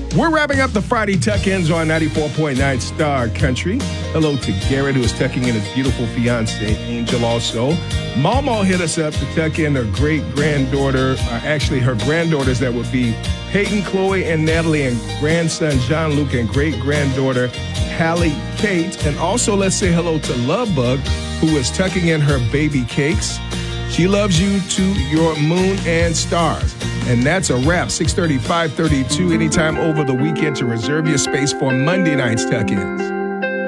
We're wrapping up the Friday tuck-ins on 94.9 Star Country. Hello to Garrett, who is tucking in his beautiful fiance, Angel, also. Mama hit us up to tuck in her great-granddaughter, actually her granddaughters that would be Peyton, Chloe, and Natalie, and grandson Jean-Luc, and great-granddaughter Hallie Kate. And also let's say hello to Lovebug, who is tucking in her baby cakes. She loves you to your moon and stars. And that's a wrap. 6:30, 5:32, anytime over the weekend to reserve your space for Monday night's tuck-ins.